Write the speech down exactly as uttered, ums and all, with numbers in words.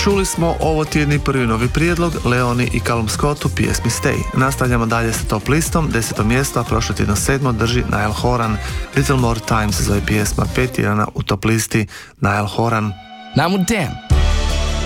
Čuli smo ovo tjedni prvi novi prijedlog Leoni i Callum Scott u pjesmi Stay. Nastavljamo dalje sa top listom, deseto mjesto, a prošlo tjedno sedmo drži Niall Horan. Little More Time se zove pjesma, pet tjedana u top listi Niall Horan. Now damn.